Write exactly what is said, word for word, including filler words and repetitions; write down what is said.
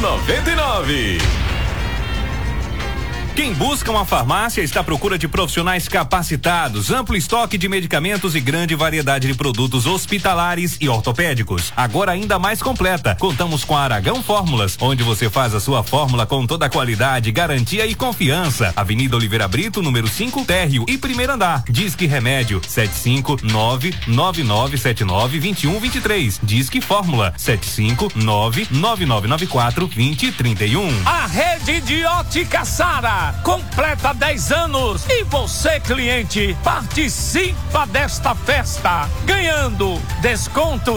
noventa e nove. Quem busca uma farmácia está à procura de profissionais capacitados, amplo estoque de medicamentos e grande variedade de produtos hospitalares e ortopédicos. Agora ainda mais completa. Contamos com a Aragão Fórmulas, onde você faz a sua fórmula com toda a qualidade, garantia e confiança. Avenida Oliveira Brito, número cinco, térreo e primeiro andar. Disque Remédio sete cinco nove nove nove sete nove dois um dois três. Disque Fórmula sete cinco nove nove nove nove quatro dois zero três um. A rede de ótica Sara completa dez anos e você, cliente, participa desta festa ganhando desconto